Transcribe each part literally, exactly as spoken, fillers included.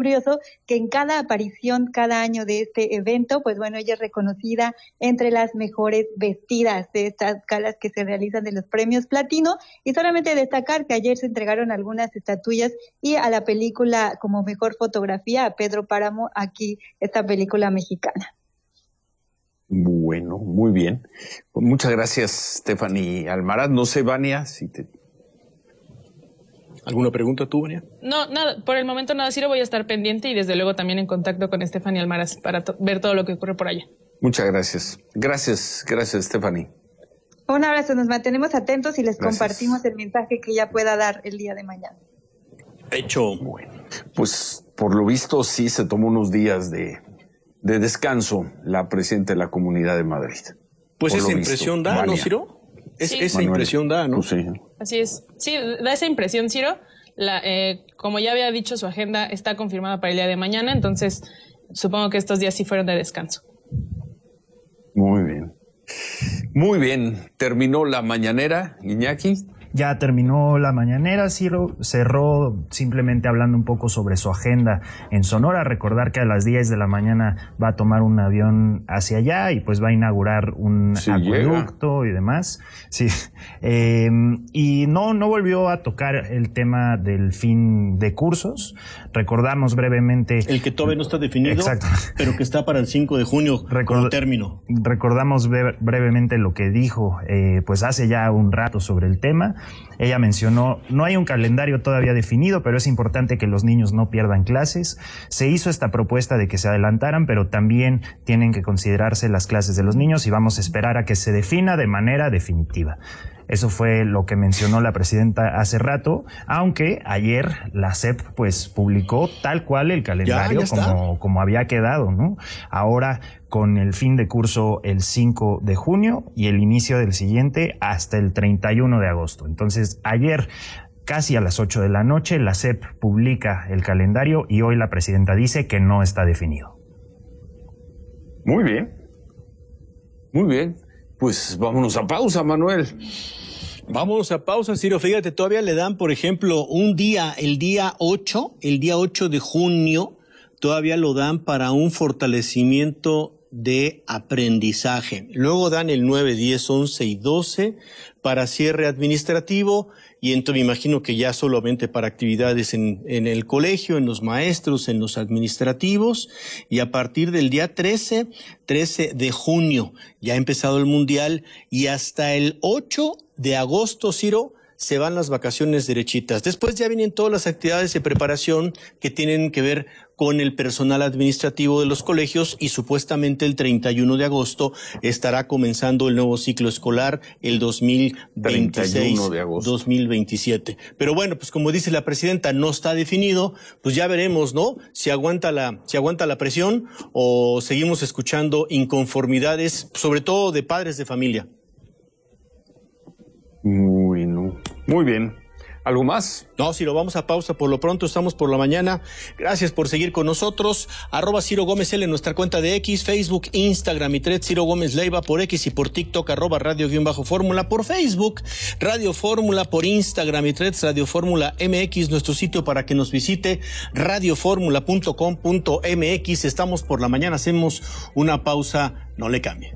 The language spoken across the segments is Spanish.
curioso que en cada aparición, cada año de este evento, pues bueno, ella es reconocida entre las mejores vestidas de estas galas que se realizan de los premios Platino. Y solamente destacar que ayer se entregaron algunas estatuillas y a la película como mejor fotografía a Pedro Páramo, aquí esta película mexicana. Bueno, muy bien. Pues muchas gracias, Stephanie Almaraz. No sé, Vania, si te... ¿Alguna pregunta tú, Vania? No, nada, por el momento nada, Ciro, voy a estar pendiente y desde luego también en contacto con Stephanie Almaraz para to- ver todo lo que ocurre por allá. Muchas gracias. Gracias, gracias, Stephanie. Un abrazo, nos mantenemos atentos y les Gracias. Compartimos el mensaje que ella pueda dar el día de mañana. Hecho. Bueno, pues por lo visto sí se tomó unos días de, de descanso la presidenta de la Comunidad de Madrid. Pues Por esa lo impresión visto, da, ¿no, Vania. Ciro? Es, Sí. Esa Manuel, impresión da, ¿no? pues sí. Así es. Sí, da esa impresión, Ciro. La, eh, como ya había dicho, su agenda está confirmada para el día de mañana, entonces supongo que estos días sí fueron de descanso. Muy bien. Muy bien. Terminó la mañanera, Iñaki. Ya terminó la mañanera, Ciro, cerró simplemente hablando un poco sobre su agenda en Sonora. Recordar que a las diez de la mañana va a tomar un avión hacia allá y pues va a inaugurar un Sí, acueducto y demás. Sí. Eh, y no, no volvió a tocar el tema del fin de cursos. Recordamos brevemente... El que todavía no está definido, Exacto. pero que está para el cinco de junio Record- como término. Recordamos bre- brevemente lo que dijo eh, pues hace ya un rato sobre el tema. Ella mencionó, no hay un calendario todavía definido, pero es importante que los niños no pierdan clases. Se hizo esta propuesta de que se adelantaran, pero también tienen que considerarse las clases de los niños y vamos a esperar a que se defina de manera definitiva. Eso fue lo que mencionó la presidenta hace rato, aunque ayer la S E P pues publicó tal cual el calendario Ya, ya está. como, como había quedado, ¿no? Ahora con el fin de curso el cinco de junio y el inicio del siguiente hasta el treinta y uno de agosto. Entonces, ayer casi a las ocho de la noche la S E P publica el calendario y hoy la presidenta dice que no está definido. Muy bien. Muy bien. Pues vámonos a pausa, Manuel. Vámonos a pausa, Ciro. Fíjate, todavía le dan, por ejemplo, un día, el día ocho, el día ocho de junio, todavía lo dan para un fortalecimiento de aprendizaje. Luego dan el nueve, diez, once y doce para cierre administrativo y entonces me imagino que ya solamente para actividades en, en el colegio, en los maestros, en los administrativos y a partir del día trece, trece de junio ya ha empezado el mundial y hasta el ocho de agosto, Ciro, se van las vacaciones derechitas. Después ya vienen todas las actividades de preparación que tienen que ver con el personal administrativo de los colegios y supuestamente el treinta y uno de agosto estará comenzando el nuevo ciclo escolar, el dos mil veintiséis, treinta y uno de agosto. dos mil veintisiete. Pero bueno, pues como dice la presidenta, no está definido, pues ya veremos, ¿no? Si aguanta la, si aguanta la presión o seguimos escuchando inconformidades, sobre todo de padres de familia. Muy, no. Muy bien. ¿Algo más? No, Ciro, vamos a pausa. Por lo pronto estamos por la mañana. Gracias por seguir con nosotros. Arroba Ciro Gómez L en nuestra cuenta de X, Facebook, Instagram y Threads Ciro Gómez Leiva por X y por TikTok, arroba Radio guión bajo Fórmula por Facebook, Radio Fórmula por Instagram y Threads Radio Fórmula M X, nuestro sitio para que nos visite, radioformula punto com punto m x. Estamos por la mañana, hacemos una pausa, no le cambie.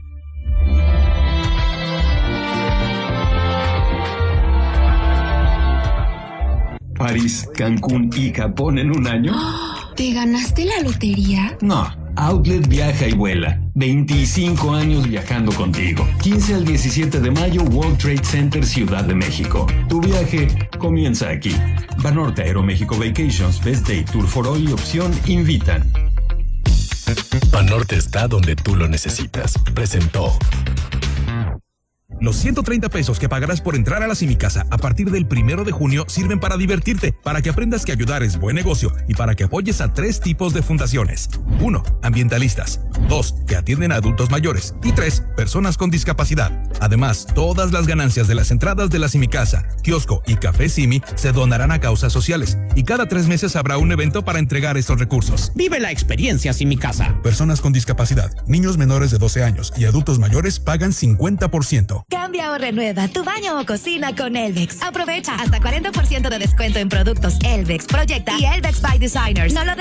París, Cancún y Japón en un año? ¿Te ganaste la lotería? No, Outlet viaja y vuela. veinticinco años viajando contigo. quince al diecisiete de mayo, World Trade Center, Ciudad de México. Tu viaje comienza aquí. Banorte Aeroméxico Vacations, Best Day, Tour for All y Opción invitan. Banorte está donde tú lo necesitas. Presentó. Los ciento treinta pesos que pagarás por entrar a la Simicasa a partir del primero de junio sirven para divertirte, para que aprendas que ayudar es buen negocio y para que apoyes a tres tipos de fundaciones. Uno, ambientalistas. Dos, que atienden a adultos mayores. Y tres, personas con discapacidad. Además, todas las ganancias de las entradas de la Simicasa, kiosco y café Simi se donarán a causas sociales. Y cada tres meses habrá un evento para entregar estos recursos. Vive la experiencia Simicasa. Personas con discapacidad, niños menores de doce años y adultos mayores pagan cincuenta por ciento. Cambia o renueva tu baño o cocina con Elvex. Aprovecha hasta cuarenta por ciento de descuento en productos Elvex, Proyecta y Elvex by Designers. No lo